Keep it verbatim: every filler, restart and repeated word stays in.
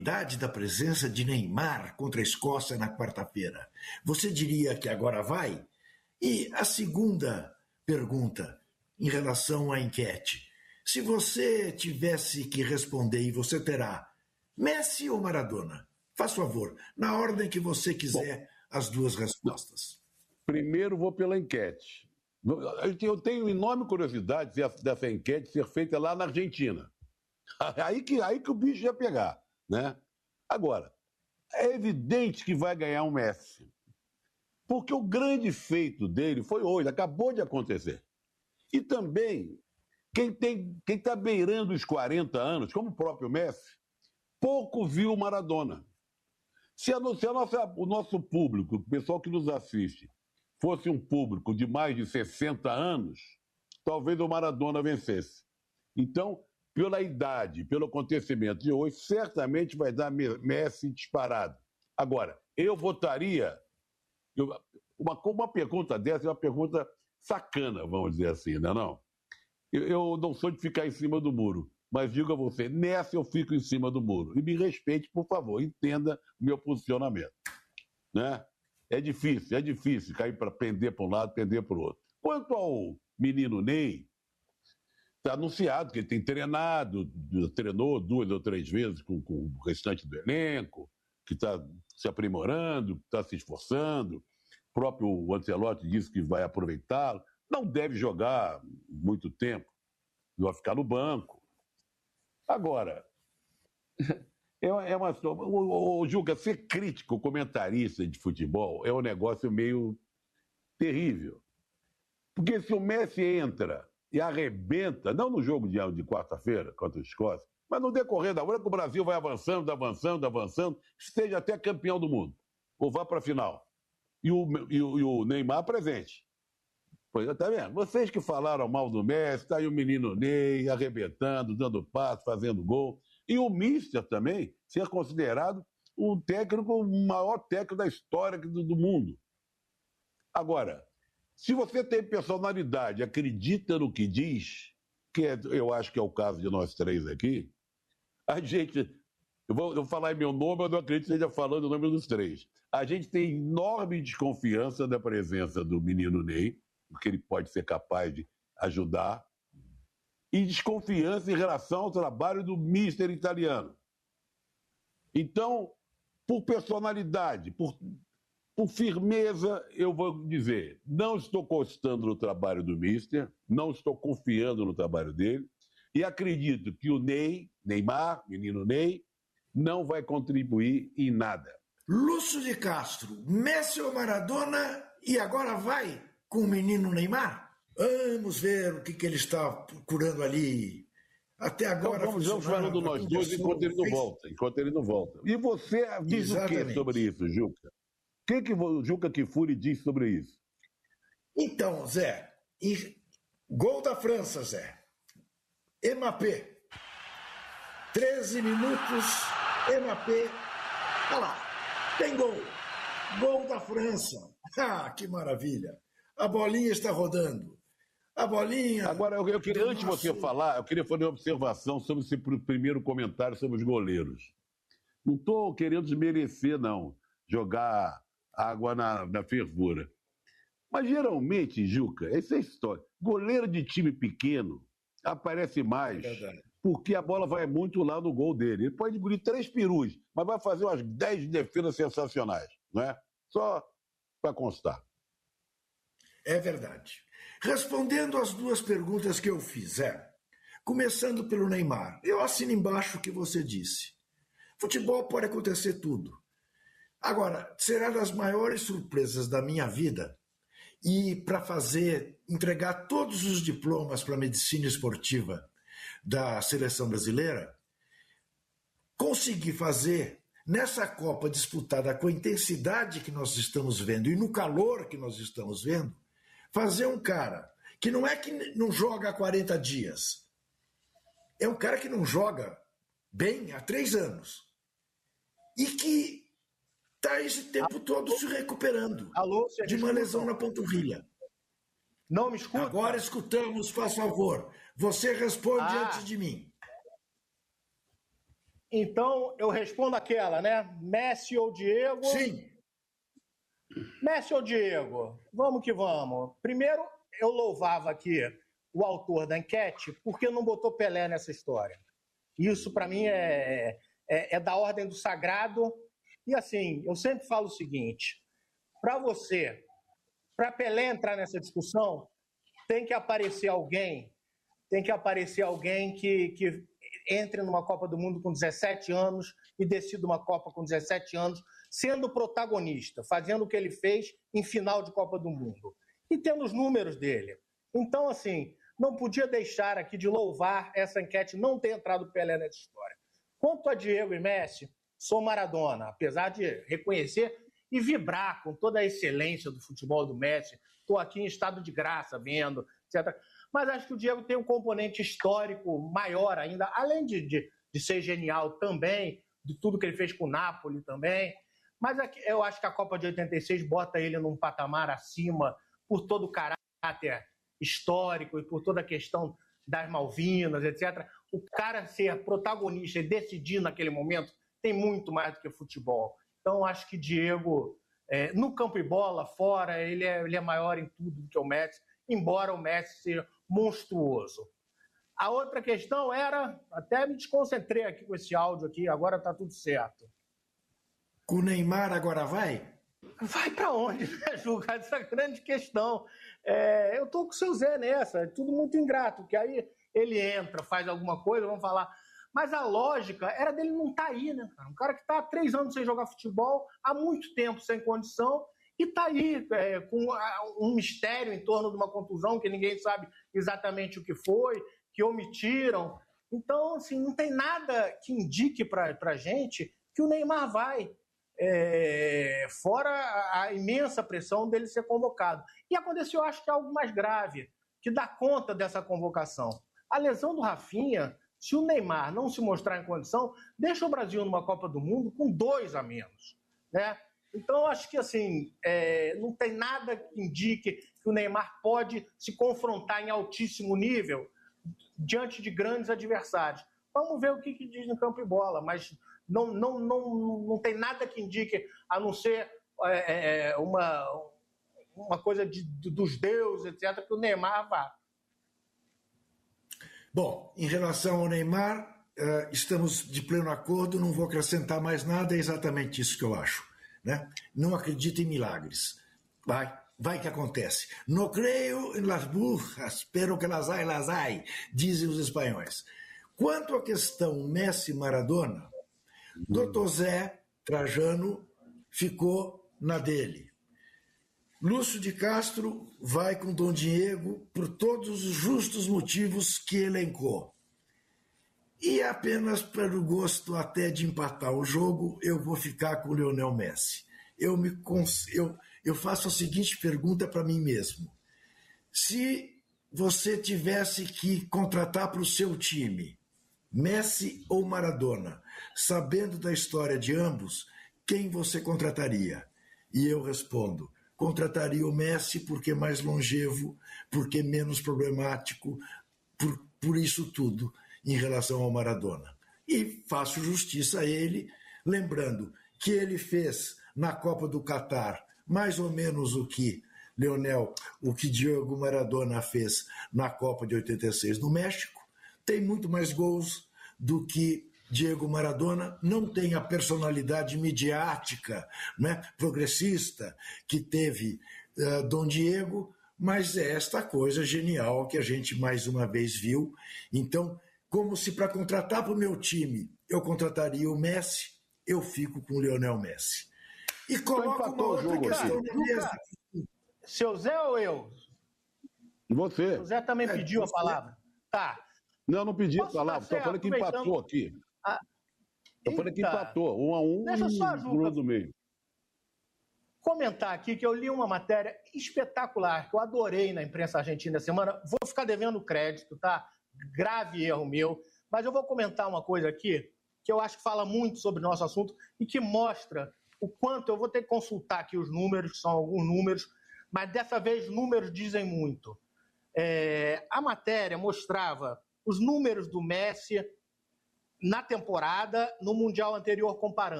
da presença de Neymar contra a Escócia na quarta-feira? Você diria que agora vai? E a segunda pergunta, em relação à enquete. Se você tivesse que responder, e você terá, Messi ou Maradona? Faz favor, na ordem que você quiser, Bom, as duas respostas. Primeiro vou pela enquete. Eu tenho enorme curiosidade dessa enquete ser feita lá na Argentina. Aí que, aí que o bicho ia pegar, né? Agora, é evidente que vai ganhar um Messi. Porque o grande feito dele foi hoje, acabou de acontecer. E também, quem tem, quem está beirando os quarenta anos, como o próprio Messi, pouco viu o Maradona. Se, a, se a nossa, o nosso público, o pessoal que nos assiste, fosse um público de mais de sessenta anos, talvez o Maradona vencesse. Então, pela idade, pelo acontecimento de hoje, certamente vai dar Messi disparado. Agora, eu votaria... Eu, uma, uma pergunta dessa é uma pergunta sacana, vamos dizer assim, não é não? Eu, eu não sou de ficar em cima do muro, mas digo a você, nessa eu fico em cima do muro. E me respeite, por favor, entenda o meu posicionamento. Né? É difícil, é difícil cair para pender para um lado, pender para o outro. Quanto ao menino Ney, está anunciado que ele tem treinado, treinou duas ou três vezes com, com o restante do elenco, que está se aprimorando, está se esforçando. O próprio Ancelotti disse que vai aproveitá-lo. Não deve jogar muito tempo, vai ficar no banco. Agora, é uma, é uma, o, o Juca, ser crítico, comentarista de futebol, é um negócio meio terrível. Porque se o Messi entra e arrebenta, não no jogo de, de quarta-feira contra a Escócia, mas no decorrer da hora que o Brasil vai avançando, avançando, avançando, esteja até campeão do mundo, ou vá para a final. E o, e, o, e o Neymar presente. Pois tá vendo? Vocês que falaram mal do Messi, tá aí o menino Ney arrebentando, dando passo, fazendo gol. E o Mister também ser considerado o técnico, o maior técnico da história do, do mundo. Agora, se você tem personalidade, acredita no que diz, que é, eu acho que é o caso de nós três aqui, a gente, eu vou, eu vou falar em meu nome, mas não acredito que esteja falando o nome dos três. A gente tem enorme desconfiança da presença do menino Ney, porque ele pode ser capaz de ajudar, e desconfiança em relação ao trabalho do mister italiano. Então, por personalidade, por, por firmeza, eu vou dizer, não estou gostando do trabalho do mister, não estou confiando no trabalho dele, e acredito que o Ney, Neymar, menino Ney, não vai contribuir em nada. Lúcio de Castro, Messi ou Maradona, e agora vai com o menino Neymar? Vamos ver o que, que ele está procurando ali. Até agora... Então, vamos, vamos falando nós dois enquanto ele não volta. Enquanto ele não volta. E você diz Exatamente. O que sobre isso, Juca? O que, que o Juca Kfouri diz sobre isso? Então, Zé, e... gol da França, Zé. Mbappé. treze minutos, Mbappé. Olha lá, tem gol. Gol da França. Ah, que maravilha. A bolinha está rodando. A bolinha... Agora, eu, eu queria, antes de nosso... você falar, eu queria fazer uma observação sobre esse primeiro comentário sobre os goleiros. Não estou querendo desmerecer, não, jogar água na, na fervura. Mas, geralmente, Juca, essa é a história. Goleiro de time pequeno aparece mais, é porque a bola vai muito lá no gol dele. Ele pode engolir três perus, mas vai fazer umas dez defesas sensacionais, não é? Só para constar. É verdade. Respondendo às duas perguntas que eu fiz, é, começando pelo Neymar, eu assino embaixo o que você disse. Futebol pode acontecer tudo. Agora, será das maiores surpresas da minha vida, e para fazer, entregar todos os diplomas para a medicina esportiva da seleção brasileira, conseguir fazer, nessa Copa disputada com a intensidade que nós estamos vendo e no calor que nós estamos vendo, fazer um cara que não é que não joga há quarenta dias, é um cara que não joga bem há três anos e que está esse tempo todo se recuperando Alô, de uma lesão na panturrilha. Não me escuta? Agora escutamos, faz favor. Você responde ah. antes de mim. Então, eu respondo aquela, né? Messi ou Diego? Sim. Messi ou Diego? Vamos que vamos. Primeiro, eu louvava aqui o autor da enquete porque não botou Pelé nessa história. Isso, para mim, é, é, é da ordem do sagrado. E, assim, eu sempre falo o seguinte, para você, para Pelé entrar nessa discussão, tem que aparecer alguém, tem que aparecer alguém que, que entre numa Copa do Mundo com dezessete anos e decida uma Copa com dezessete anos, sendo protagonista, fazendo o que ele fez em final de Copa do Mundo. E tendo os números dele. Então, assim, não podia deixar aqui de louvar essa enquete não ter entrado Pelé nessa história. Quanto a Diego e Messi, sou Maradona, apesar de reconhecer e vibrar com toda a excelência do futebol do Messi. Estou aqui em estado de graça vendo, etcétera. Mas acho que o Diego tem um componente histórico maior ainda, além de, de, de ser genial também, de tudo que ele fez com o Napoli também. Mas eu acho que a Copa de oitenta e seis bota ele num patamar acima por todo o caráter histórico e por toda a questão das Malvinas, etcétera. O cara ser protagonista e decidir naquele momento tem muito mais do que futebol. Então, acho que Diego, é, no campo e bola, fora, ele é, ele é maior em tudo do que o Messi, embora o Messi seja monstruoso. A outra questão era, até me desconcentrei aqui com esse áudio aqui, agora está tudo certo. Com o Neymar agora vai? Vai para onde, né, Juca? Essa é a grande questão. É, eu estou com o seu Zé nessa, é tudo muito ingrato, que aí ele entra, faz alguma coisa, vamos falar. Mas a lógica era dele não estar tá aí, né, cara? Um cara que está há três anos sem jogar futebol, há muito tempo sem condição, e está aí é, com um mistério em torno de uma contusão que ninguém sabe exatamente o que foi, que omitiram. Então, assim, não tem nada que indique para a gente que o Neymar vai. É, fora a, a imensa pressão dele ser convocado. E aconteceu, acho que, algo mais grave, que dá conta dessa convocação. A lesão do Rafinha, se o Neymar não se mostrar em condição, deixa o Brasil numa Copa do Mundo com dois a menos, né? Então, acho que assim, é, não tem nada que indique que o Neymar pode se confrontar em altíssimo nível diante de grandes adversários. Vamos ver o que, que diz no campo e bola, mas não, não, não, não tem nada que indique, a não ser é, uma, uma coisa de, dos deuses, etcétera, que o Neymar vá. Bom, em relação ao Neymar, estamos de pleno acordo, não vou acrescentar mais nada, é exatamente isso que eu acho. Né? Não acredito em milagres. Vai, vai que acontece. No creio en las brujas, pero que las hay, las hay, dizem os espanhóis. Quanto à questão Messi-Maradona, doutor Zé Trajano ficou na dele. Lúcio de Castro vai com Dom Diego por todos os justos motivos que elencou. E apenas pelo gosto até de empatar o jogo, eu vou ficar com o Lionel Messi. Eu, me, eu, eu faço a seguinte pergunta para mim mesmo. Se você tivesse que contratar para o seu time Messi ou Maradona, sabendo da história de ambos, quem você contrataria? E eu respondo, contrataria o Messi porque é mais longevo, porque é menos problemático, por, por isso tudo em relação ao Maradona. E faço justiça a ele, lembrando que ele fez na Copa do Catar mais ou menos o que Leonel, o que Diego Maradona fez na Copa de oitenta e seis no México, tem muito mais gols do que Diego Maradona, não tem a personalidade midiática, né, progressista que teve uh, Dom Diego, mas é esta coisa genial que a gente mais uma vez viu. Então, como se para contratar para o meu time eu contrataria o Messi, eu fico com o Lionel Messi. E coloco uma outra questão na mesa. Seu Zé ou eu? Você. O Zé também é, pediu você... a palavra. Tá. Não, não pedi a Posso palavra, só falei que empatou aqui. Ah, eu falei que empatou, um a um Deixa e só, Juca, do meio. Comentar aqui que eu li uma matéria espetacular, que eu adorei na imprensa argentina essa semana. Vou ficar devendo crédito, tá? Grave erro meu. Mas eu vou comentar uma coisa aqui que eu acho que fala muito sobre o nosso assunto e que mostra o quanto... Eu vou ter que consultar aqui os números, que são alguns números, mas dessa vez números dizem muito. É, a matéria mostrava os números do Messi na temporada, no Mundial anterior comparando.